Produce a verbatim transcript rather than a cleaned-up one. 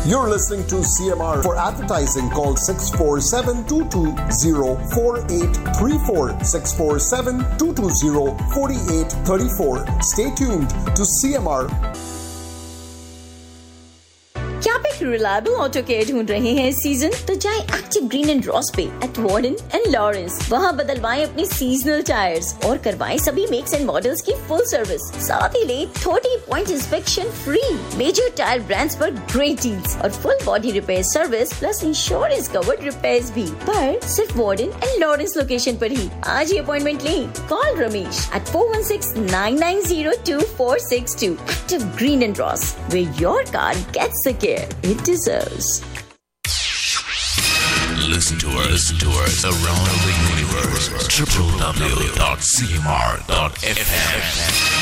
You're listening to C M R. For advertising, call six four seven, two two zero, four eight three four, six four seven, two two zero, four eight three four. Stay tuned to C M R. क्या आप एक reliable auto care ढूंढ रहे हैं इस season? तो जाएं active green and Ross पे एट वार्डन एंड लॉरेंस। वहां बदलवाएं अपने सीजनल टायर्स और करवाएं सभी मेक्स एंड मॉडल्स की फुल सर्विस। साथ ही ले तीस point inspection free, major tyre brands पर ग्रेट डील्स और full body repair service plus insurance covered repairs भी, पर सिर्फ वार्डन एंड लॉरेंस लोकेशन पर ही। आज ही अपॉइंटमेंट लें। Call Ramesh eight four one six nine nine zero to four six to. Active green and Ross, where your car gets the care it deserves. Listen to us, listen to us around the universe. w w w dot c m r dot f m